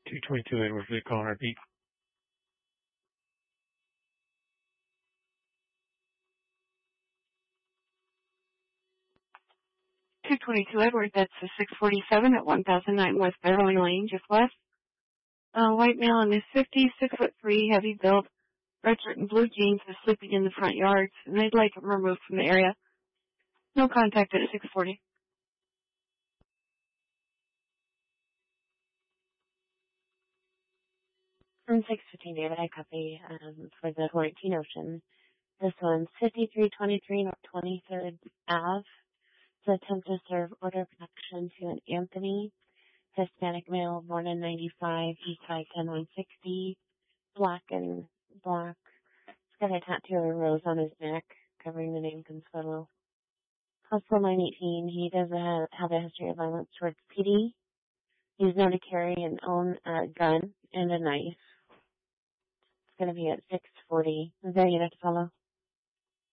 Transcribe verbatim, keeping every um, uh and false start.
two twenty-two Edwards, we call our beat. two twenty-two Edward, that's a six forty-seven at one thousand nine West Beverly Lane, just west. Uh, white male in his fifties, six foot three, heavy build, red shirt and blue jeans, is sleeping in the front yards, and they'd like him removed from the area. No contact at six forty. From six fifteen, David, I copy um, for the Quarantine Ocean. This one's fifty-three twenty-three North twenty-third Avenue. It's attempt to serve order protection to an Anthony, Hispanic male, born in ninety-five, East five ten one sixty, black and black. He's got a tattoo of a rose on his neck, covering the name Consuelo. Hustle nine eighteen, he does have, have a history of violence towards P D. He's known to carry and own a gun and a knife. It's going to be at six forty. Is there a unit to follow?